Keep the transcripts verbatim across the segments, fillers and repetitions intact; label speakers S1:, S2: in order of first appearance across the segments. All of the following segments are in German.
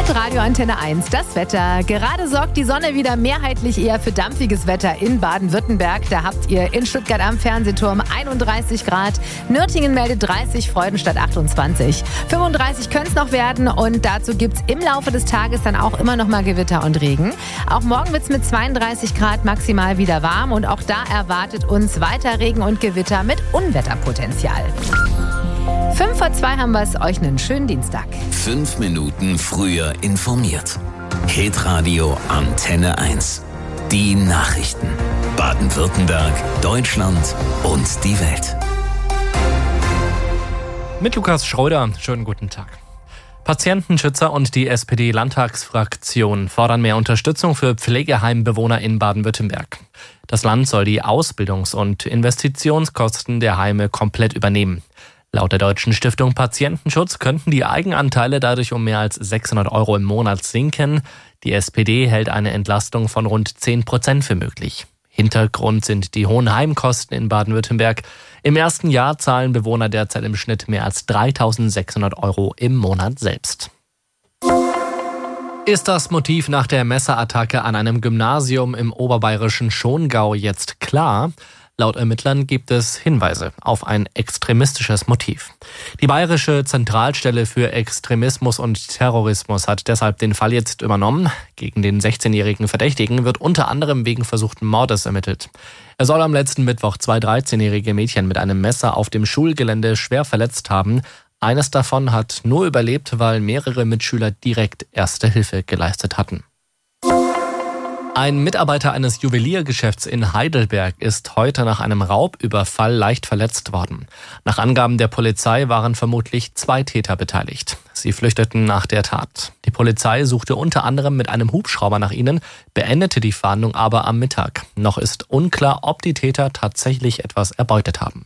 S1: Radio Antenne eins, das Wetter. Gerade sorgt die Sonne wieder mehrheitlich eher für dampfiges Wetter in Baden-Württemberg. Da habt ihr in Stuttgart am Fernsehturm einunddreißig Grad. Nürtingen meldet dreißig, Freudenstadt achtundzwanzig. fünfunddreißig können es noch werden und dazu gibt es im Laufe des Tages dann auch immer noch mal Gewitter und Regen. Auch morgen wird es mit zweiunddreißig Grad maximal wieder warm und auch da erwartet uns weiter Regen und Gewitter mit Unwetterpotenzial. Fünf vor zwei haben wir es, euch einen schönen Dienstag.
S2: Fünf Minuten früher informiert. Hitradio Antenne eins. Die Nachrichten. Baden-Württemberg, Deutschland und die Welt.
S3: Mit Lukas Schröder, schönen guten Tag. Patientenschützer und die S P D-Landtagsfraktion fordern mehr Unterstützung für Pflegeheimbewohner in Baden-Württemberg. Das Land soll die Ausbildungs- und Investitionskosten der Heime komplett übernehmen. Laut der Deutschen Stiftung Patientenschutz könnten die Eigenanteile dadurch um mehr als sechshundert Euro im Monat sinken. Die S P D hält eine Entlastung von rund zehn Prozent für möglich. Hintergrund sind die hohen Heimkosten in Baden-Württemberg. Im ersten Jahr zahlen Bewohner derzeit im Schnitt mehr als dreitausendsechshundert Euro im Monat selbst. Ist das Motiv nach der Messerattacke an einem Gymnasium im oberbayerischen Schongau jetzt klar? Laut Ermittlern gibt es Hinweise auf ein extremistisches Motiv. Die Bayerische Zentralstelle für Extremismus und Terrorismus hat deshalb den Fall jetzt übernommen. Gegen den sechzehnjährigen Verdächtigen wird unter anderem wegen versuchten Mordes ermittelt. Er soll am letzten Mittwoch zwei dreizehnjährige Mädchen mit einem Messer auf dem Schulgelände schwer verletzt haben. Eines davon hat nur überlebt, weil mehrere Mitschüler direkt Erste Hilfe geleistet hatten. Ein Mitarbeiter eines Juweliergeschäfts in Heidelberg ist heute nach einem Raubüberfall leicht verletzt worden. Nach Angaben der Polizei waren vermutlich zwei Täter beteiligt. Sie flüchteten nach der Tat. Die Polizei suchte unter anderem mit einem Hubschrauber nach ihnen, beendete die Fahndung aber am Mittag. Noch ist unklar, ob die Täter tatsächlich etwas erbeutet haben.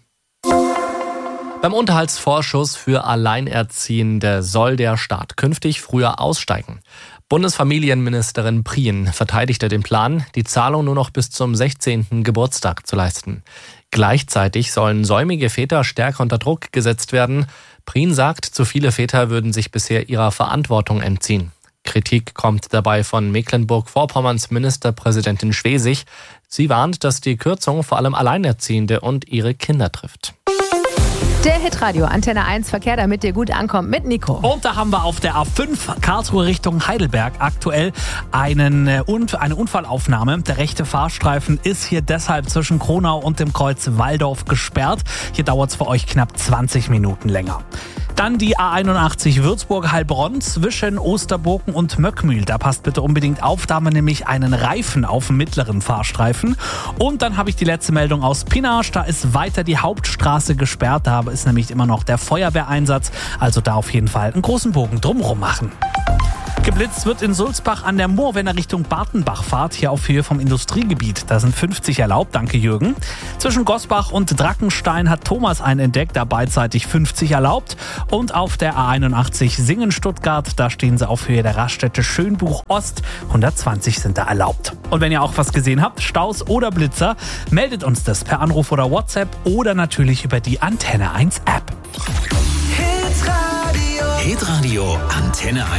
S3: Beim Unterhaltsvorschuss für Alleinerziehende soll der Staat künftig früher aussteigen. Bundesfamilienministerin Prien verteidigte den Plan, die Zahlung nur noch bis zum sechzehnten Geburtstag zu leisten. Gleichzeitig sollen säumige Väter stärker unter Druck gesetzt werden. Prien sagt, zu viele Väter würden sich bisher ihrer Verantwortung entziehen. Kritik kommt dabei von Mecklenburg-Vorpommerns Ministerpräsidentin Schwesig. Sie warnt, dass die Kürzung vor allem Alleinerziehende und ihre Kinder trifft.
S1: Der Hitradio Antenne eins Verkehr, damit dir gut ankommt, mit Nico.
S4: Und da haben wir auf der A fünf Karlsruhe Richtung Heidelberg aktuell einen, äh, eine Unfallaufnahme. Der rechte Fahrstreifen ist hier deshalb zwischen Kronau und dem Kreuz Walldorf gesperrt. Hier dauert es für euch knapp zwanzig Minuten länger. Dann die A einundachtzig Würzburg-Heilbronn zwischen Osterburgen und Möckmühl. Da passt bitte unbedingt auf, da haben wir nämlich einen Reifen auf dem mittleren Fahrstreifen. Und dann habe ich die letzte Meldung aus Pinach. Da ist weiter die Hauptstraße gesperrt. Da ist nämlich immer noch der Feuerwehreinsatz. Also da auf jeden Fall einen großen Bogen drumherum machen. Geblitzt wird in Sulzbach an der Mur, wenn er Richtung Bartenbach fahrt, hier auf Höhe vom Industriegebiet. Da sind fünfzig erlaubt, danke Jürgen. Zwischen Gosbach und Drackenstein hat Thomas einen entdeckt, da beidseitig fünfzig erlaubt. Und auf der A einundachtzig Singen-Stuttgart, da stehen sie auf Höhe der Raststätte Schönbuch Ost, hundertzwanzig sind da erlaubt. Und wenn ihr auch was gesehen habt, Staus oder Blitzer, meldet uns das per Anruf oder WhatsApp oder natürlich über die Antenne eins App.
S2: Hitradio Antenne eins.